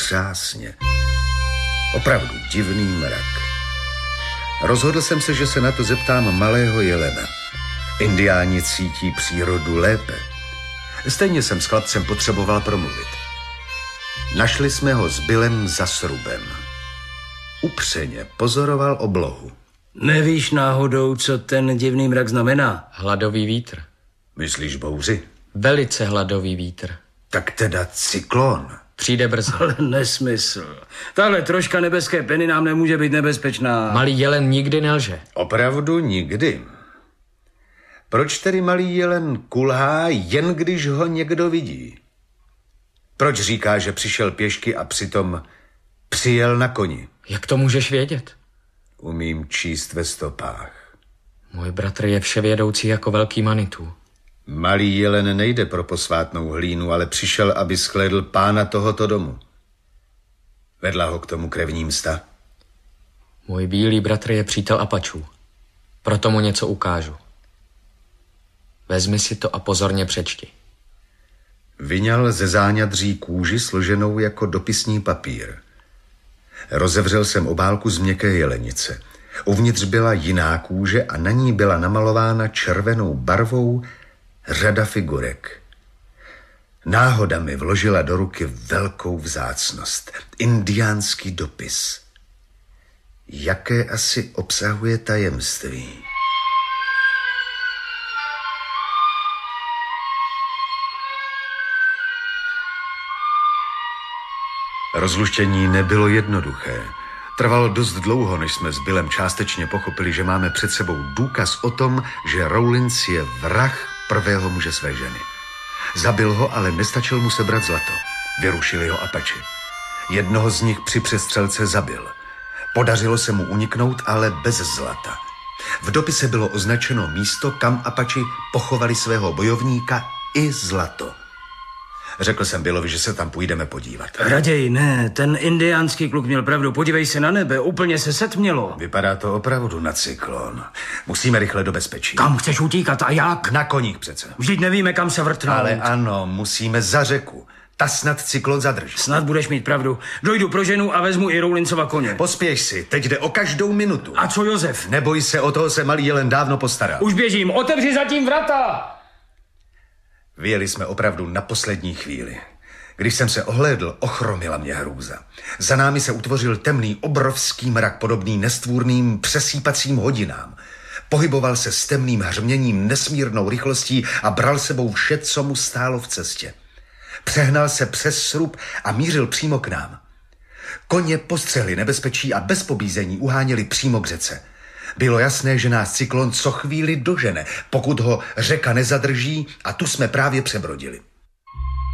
otřásně. Opravdu divný mrak. Rozhodl jsem se, že se na to zeptám malého jelena. Indiáni cítí přírodu lépe. Stejně jsem s chlapcem potřeboval promluvit. Našli jsme ho s Billem za srubem. Upřeně pozoroval oblohu. Nevíš náhodou, co ten divný mrak znamená? Hladový vítr. Myslíš bouři? Velice hladový vítr. Tak teda cyklon. Přijde brzo. Ale nesmysl. Tahle troška nebeské peny nám nemůže být nebezpečná. Malý jelen nikdy nelže. Opravdu nikdy. Proč tedy malý jelen kulhá, jen když ho někdo vidí? Proč říká, že přišel pěšky a přitom přijel na koni? Jak to můžeš vědět? Umím číst ve stopách. Můj bratr je vševědoucí jako velký Manitou. Malý jelen nejde pro posvátnou hlínu, ale přišel, aby shlédl pána tohoto domu. Vedla ho k tomu krevní msta. Můj bílý bratr je přítel Apačů. Proto mu něco ukážu. Vezmi si to a pozorně přečti. Vyňal ze záňadří kůži složenou jako dopisní papír. Rozevřel jsem obálku z měkké jelenice. Uvnitř byla jiná kůže a na ní byla namalována červenou barvou řada figurek. Náhoda mi vložila do ruky velkou vzácnost. Indiánský dopis. Jaké asi obsahuje tajemství? Rozluštění nebylo jednoduché. Trvalo dost dlouho, než jsme s Billem částečně pochopili, že máme před sebou důkaz o tom, že Rawlins je vrah prvého muže své ženy. Zabil ho, ale nestačil mu sebrat zlato. Vyrušili ho Apači. Jednoho z nich při přestřelce zabil. Podařilo se mu uniknout, ale bez zlata. V dopise bylo označeno místo, kam Apači pochovali svého bojovníka i zlato. Řekl jsem Billovi, že se tam půjdeme podívat. Raději ne, ten indiánský kluk měl pravdu. Podívej se na nebe, úplně se setmělo. Vypadá to opravdu na cyklon. Musíme rychle do bezpečí. Kam chceš utíkat a jak? Na koních přece. Vždyť nevíme, kam se vrtnout. Ale ano, musíme za řeku. Ta snad cyklon zadrží. Snad budeš mít pravdu. Dojdu pro ženu a vezmu i Rawlinsova koně. Pospěš si, teď jde o každou minutu. A co Josef? Neboj se, o toho se malý jelen dávno postaral. Už běžím, otevři zatím vrata! Vyjeli jsme opravdu na poslední chvíli. Když jsem se ohlédl, ochromila mě hrůza. Za námi se utvořil temný, obrovský mrak, podobný nestvůrným přesýpacím hodinám. Pohyboval se s temným hřměním, nesmírnou rychlostí a bral sebou vše, co mu stálo v cestě. Přehnal se přes srub a mířil přímo k nám. Koně postřehli nebezpečí a bez pobízení uháněli přímo k řece. Bylo jasné, že nás cyklon co chvíli dožene, pokud ho řeka nezadrží, a tu jsme právě přebrodili.